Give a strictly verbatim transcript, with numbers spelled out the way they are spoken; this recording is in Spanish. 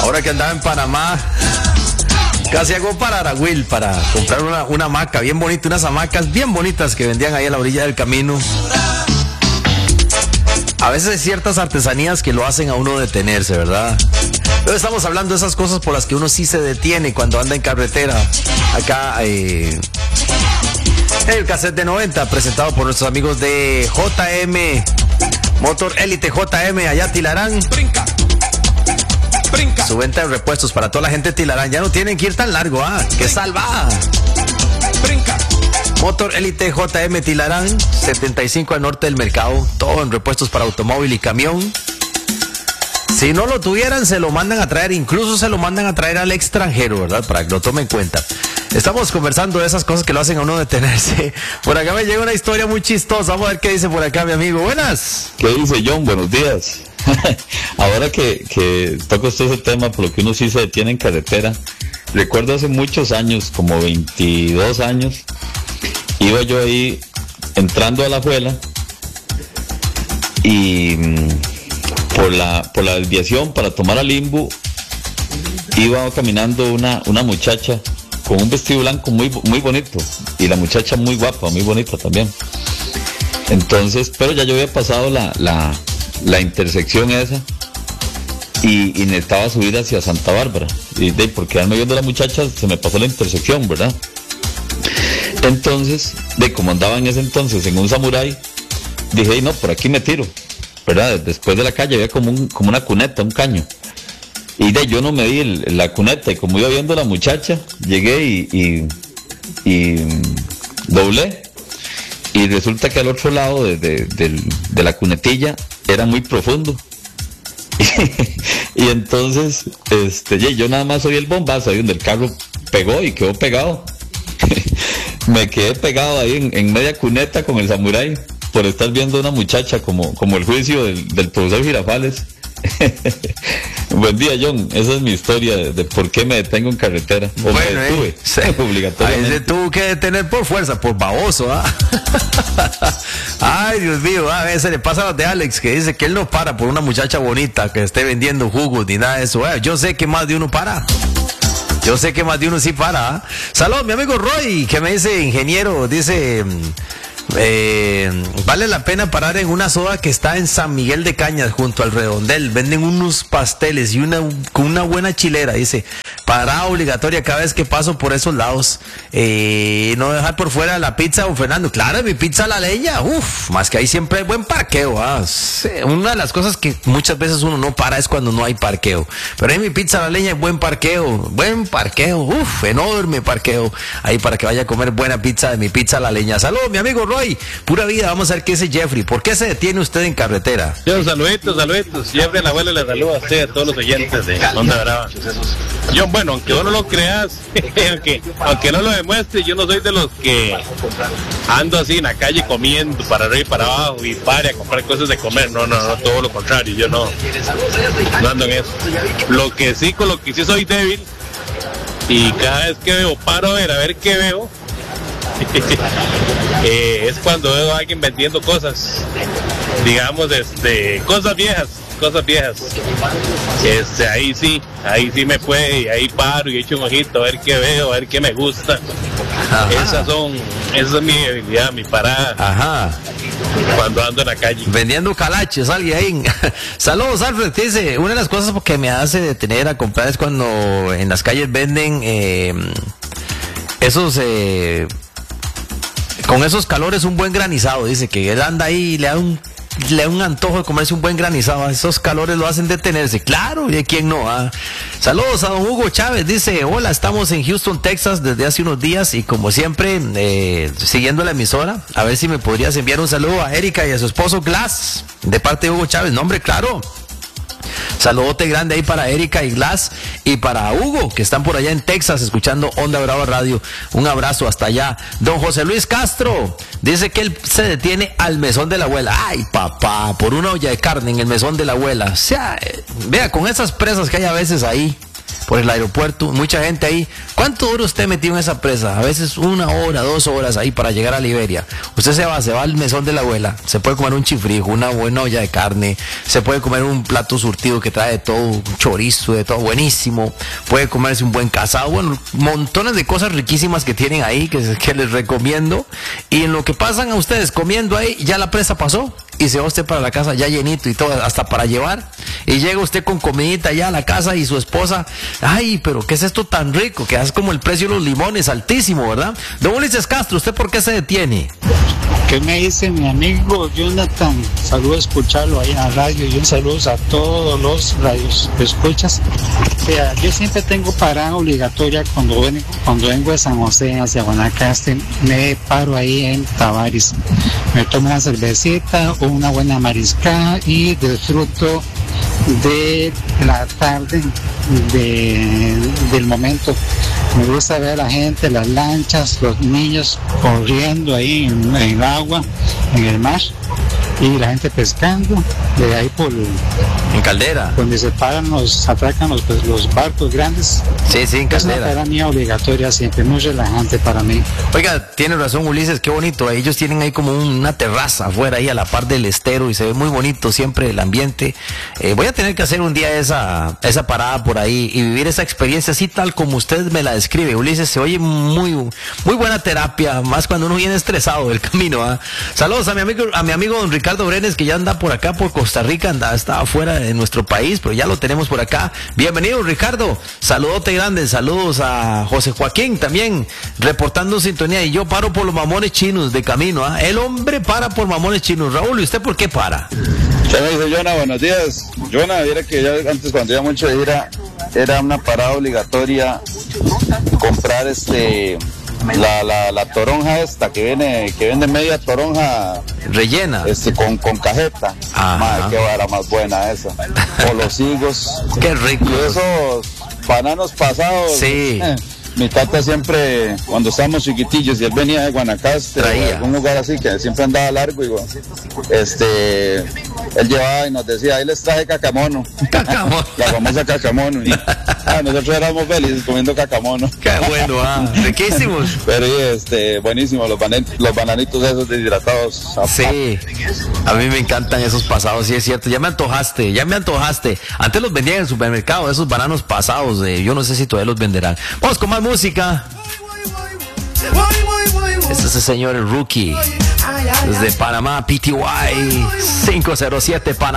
Ahora que andaba en Panamá, casi hago para Araguil para comprar una, una hamaca bien bonita, unas hamacas bien bonitas que vendían ahí a la orilla del camino. A veces hay ciertas artesanías que lo hacen a uno detenerse, ¿verdad? Pero estamos hablando de esas cosas por las que uno sí se detiene cuando anda en carretera. Acá, eh, el cassette de noventa, presentado por nuestros amigos de J M Motor Elite J M, allá Tilarán. Brinca. Brinca. Su venta de repuestos para toda la gente de Tilarán. Ya no tienen que ir tan largo, ¿ah? ¡Qué salvada! Brinca. Motor Elite J M Tilarán, setenta y cinco al norte del mercado. Todo en repuestos para automóvil y camión. Si no lo tuvieran, se lo mandan a traer. Incluso se lo mandan a traer al extranjero, ¿verdad? Para que lo tomen en cuenta. Estamos conversando de esas cosas que lo hacen a uno detenerse. Por acá me llega una historia muy chistosa. Vamos a ver qué dice por acá mi amigo. Buenas. ¿Qué dice John? Buenos días. Ahora que, que toca usted ese tema, por lo que uno sí se detiene en carretera, recuerdo hace muchos años, como veintidós años, iba yo ahí entrando a la Juela y por la, por la desviación para tomar a Limbo, iba caminando una, una muchacha con un vestido blanco muy, muy bonito, y la muchacha muy guapa, muy bonita también. Entonces, pero ya yo había pasado la, la, la intersección esa y, y necesitaba subir hacia Santa Bárbara, y de, por quedarme viendo a la muchacha se me pasó la intersección, ¿verdad? Entonces, de como andaba en ese entonces en un Samurai, dije, no, por aquí me tiro, ¿verdad? Después de la calle había como, un, como una cuneta, un caño. Y de yo no me di el, la cuneta, y como iba viendo a la muchacha, llegué y, y, y doblé. Y resulta que al otro lado de, de, de, de la cunetilla era muy profundo. Y, y entonces, este, yo nada más oí el bombazo ahí donde el carro pegó y quedó pegado. Me quedé pegado ahí en, en media cuneta con el Samurai por estar viendo a una muchacha como, como el juicio del, del profesor Girafales. Buen día, John. Esa es mi historia de, de por qué me detengo en carretera. O bueno, me detuve, eh, sí. obligatoriamente. Ahí se tuvo que detener por fuerza, por baboso, ¿ah? Ay, Dios mío, a veces le pasa a los de Alex, que dice que él no para por una muchacha bonita que esté vendiendo jugos ni nada de eso. Eh, yo sé que más de uno para. Yo sé que más de uno sí para. ¿eh? Saludos, mi amigo Roy, que me dice, ingeniero, dice... Eh, vale la pena parar en una soda que está en San Miguel de Cañas junto al Redondel. Venden unos pasteles y una con una buena chilera. Dice, parada obligatoria cada vez que paso por esos lados. Eh, no dejar por fuera la pizza, don Fernando. Claro, mi pizza a la leña. Uf, más que ahí siempre hay buen parqueo. ¿ah? Sí, una de las cosas que muchas veces uno no para es cuando no hay parqueo. Pero ahí mi pizza a la leña es buen parqueo. Buen parqueo. Uf, enorme parqueo. Ahí para que vaya a comer buena pizza de mi pizza a la leña. Saludos, mi amigo Roy. Pura vida, vamos a ver qué dice Jeffrey. ¿Por qué se detiene usted en carretera? Yo, saluditos, saluditos. Jeffrey, la abuela, le saluda a usted, a todos los oyentes de Onda Brava. Yo, bueno, aunque vos no lo creas, aunque, aunque no lo demuestre, yo no soy de los que ando así en la calle comiendo para arriba y para abajo y pare a comprar cosas de comer. No, no, no, todo lo contrario. Yo no, no ando en eso. Lo que sí, con lo que sí soy débil, y cada vez que veo, paro a ver, a ver qué veo. eh, es cuando veo a alguien vendiendo cosas, digamos, este, cosas viejas, cosas viejas. Este, ahí sí, ahí sí me puede, y ahí paro y echo un ojito a ver qué veo, a ver qué me gusta. Ajá. Esas son, esa es mi debilidad, mi parada. Ajá. Cuando ando en la calle. Vendiendo calaches, alguien ahí. Saludos, Alfred. Te dice, una de las cosas que me hace detener a comprar es cuando en las calles venden eh, esos... Eh, con esos calores un buen granizado. Dice que él anda ahí y le da un, le da un antojo de comerse un buen granizado. Esos calores lo hacen detenerse. Claro, y quién no. ¿Ah? Saludos a don Hugo Chávez. Dice, hola, estamos en Houston, Texas desde hace unos días y como siempre, eh, siguiendo la emisora. A ver si me podrías enviar un saludo a Erika y a su esposo Glass, de parte de Hugo Chávez. Nombre, claro. Saludote grande ahí para Erika y Glass y para Hugo, que están por allá en Texas escuchando Onda Brava Radio. Un abrazo hasta allá. Don José Luis Castro dice que él se detiene al mesón de la abuela. Ay, papá, por una olla de carne en el mesón de la abuela. O sea, vea, con esas presas que hay a veces ahí, por el aeropuerto, mucha gente ahí. ¿Cuánto dura usted metido en esa presa? A veces una hora, dos horas ahí para llegar a Liberia. Usted se va, se va al mesón de la abuela, se puede comer un chifrijo, una buena olla de carne, se puede comer un plato surtido que trae de todo, un chorizo, de todo buenísimo, puede comerse un buen casado, bueno, montones de cosas riquísimas que tienen ahí, que, que les recomiendo. Y en lo que pasan a ustedes comiendo ahí, ya la presa pasó. Y se va usted para la casa ya llenito y todo, hasta para llevar. Y llega usted con comidita ya a la casa y su esposa, ay, pero ¿qué es esto tan rico? Que es como el precio de los limones, altísimo, ¿verdad? Don Ulises Castro, ¿usted por qué se detiene? ¿Qué me dice mi amigo Jonathan? Saludos a escucharlo ahí en la radio y un saludo a todos los radios que escuchas. O sea, yo siempre tengo parada obligatoria cuando vengo, cuando vengo de San José hacia Guanacaste, me paro ahí en Tavares. Me tomo una cervecita o una buena mariscada y disfruto de la tarde, de, del momento. Me gusta ver a la gente, las lanchas, los niños corriendo ahí en, en el agua, en el mar, y la gente pescando, de ahí por... En Caldera. Donde se paran, los atracan los, pues, los barcos grandes. Sí, sí, en Caldera. Es una parada mía obligatoria siempre, muy relajante para mí. Oiga, tiene razón Ulises, qué bonito. Ellos tienen ahí como una terraza afuera, ahí a la par del estero, y se ve muy bonito siempre el ambiente. Eh, voy a tener que hacer un día esa, esa parada por ahí y vivir esa experiencia así tal como usted me la describe. Ulises, se oye muy, muy buena terapia, más cuando uno viene estresado del camino. ¿eh? Saludos a mi amigo, a mi amigo don Ricardo Brenes, que ya anda por acá, por Costa Rica, anda, está afuera de nuestro país, pero ya lo tenemos por acá. Bienvenido, Ricardo. Saludote grande, saludos a José Joaquín también, reportando sintonía. Y yo paro por los mamones chinos de camino. ¿eh? El hombre para por mamones chinos. Raúl, ¿y usted por qué para? ¿Qué me dice Jonah? Buenos días. Jonah, mira que ya antes cuando iba mucho de ira, era una parada obligatoria comprar este la, la, la toronja esta que viene, que vende media toronja rellena, este con, con cajeta. Madre, qué vara más buena esa. O los higos. Qué rico. Y esos bananos pasados. Sí. Eh, mi tata siempre, cuando estábamos chiquitillos, y él venía de Guanacaste, o de algún lugar así, que siempre andaba largo, y bueno, este, él llevaba y nos decía, ahí les traje cacamono. Cacamono. La famosa cacamono. Y, ah, nosotros éramos felices comiendo cacamono. Qué bueno, ah, riquísimos. Pero este, buenísimo, los, banan los bananitos esos deshidratados. Sí, a mí me encantan esos pasados, sí es cierto. Ya me antojaste, ya me antojaste. Antes los vendían en el supermercado, esos bananos pasados, eh, yo no sé si todavía los venderán. Vamos con más música. Este es el señor el Rookie desde Panamá, P T Y cinco cero siete Panamá.